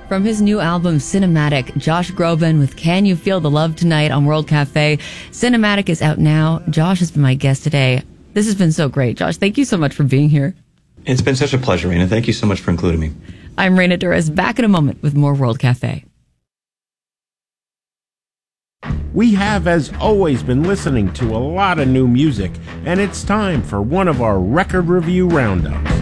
From his new album, Cinematic, Josh Groban with Can You Feel the Love Tonight on World Cafe. Cinematic is out now. Josh has been my guest today. This has been so great. Josh, thank you so much for being here. It's been such a pleasure, Raina. Thank you so much for including me. I'm Raina Douris, back in a moment with more World Cafe. We have, as always, been listening to a lot of new music, and it's time for one of our record review roundups.